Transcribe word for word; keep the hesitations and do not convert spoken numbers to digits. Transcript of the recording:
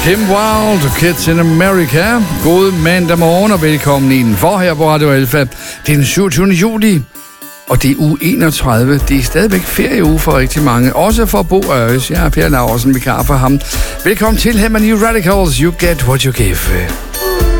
Kim Wilde, Kids in America. God mandag morgen og velkommen indenfor her på Radio Alfa. Det er den syvogtyvende juli, og det er uge enogtredive. Det er stadigvæk ferieuge for rigtig mange, også for Bo Øres. Jeg er Per Laursen, vikar for ham. Velkommen til her med New Radicals. You get what you give.